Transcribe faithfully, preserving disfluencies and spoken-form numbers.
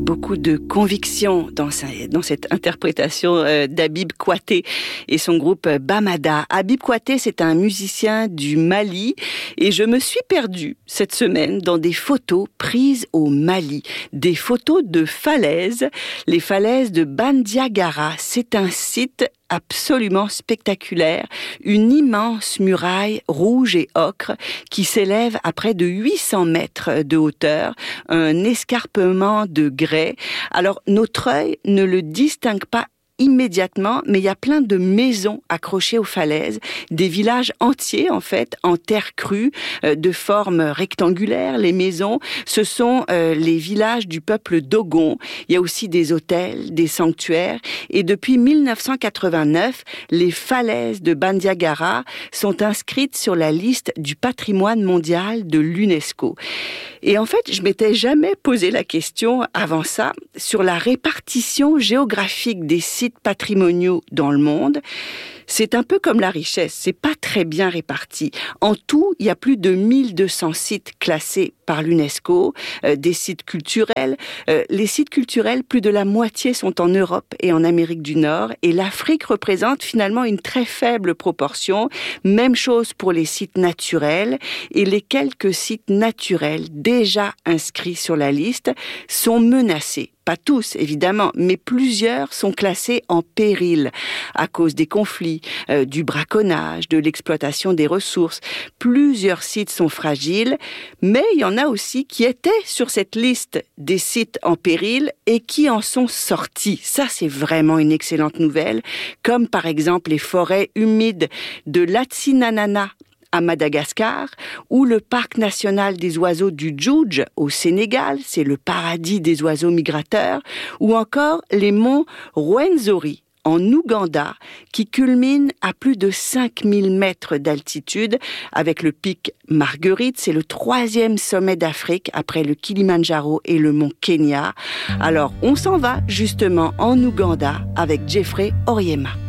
beaucoup de conviction dans, sa, dans cette interprétation euh, d'Habib Kouyaté et son groupe Bamada. Habib Kouyaté, c'est un musicien du Mali et je me suis perdue cette semaine dans des photos prises au Mali. Des photos de falaises, les falaises de Bandiagara. C'est un site absolument spectaculaire, une immense muraille rouge et ocre qui s'élève à près de huit cents mètres de hauteur, un escarpement de grès. Alors notre œil ne le distingue pas immédiatement, mais il y a plein de maisons accrochées aux falaises, des villages entiers en fait, en terre crue, euh, de forme rectangulaire. Les maisons, ce sont euh, les villages du peuple Dogon. Il y a aussi des hôtels, des sanctuaires, et depuis mille neuf cent quatre-vingt-neuf, les falaises de Bandiagara sont inscrites sur la liste du patrimoine mondial de l'UNESCO. Et en fait, je m'étais jamais posé la question avant ça sur la répartition géographique des sites patrimoniaux dans le monde. C'est un peu comme la richesse, c'est pas très bien réparti. En tout, il y a plus de mille deux cents sites classés par l'UNESCO, euh, des sites culturels. Euh, les sites culturels, plus de la moitié sont en Europe et en Amérique du Nord, et l'Afrique représente finalement une très faible proportion. Même chose pour les sites naturels, et les quelques sites naturels déjà inscrits sur la liste sont menacés. Pas tous, évidemment, mais plusieurs sont classés en péril à cause des conflits, euh, du braconnage, de l'exploitation des ressources. Plusieurs sites sont fragiles, mais il y en a aussi qui étaient sur cette liste des sites en péril et qui en sont sortis. Ça, c'est vraiment une excellente nouvelle, comme par exemple les forêts humides de Latsinanana à Madagascar, ou le parc national des oiseaux du Djoudj au Sénégal, c'est le paradis des oiseaux migrateurs, ou encore les monts Rwenzori en Ouganda, qui culminent à plus de cinq mille mètres d'altitude, avec le pic Marguerite, c'est le troisième sommet d'Afrique après le Kilimandjaro et le mont Kenya. Alors, on s'en va justement en Ouganda avec Jeffrey Oriema.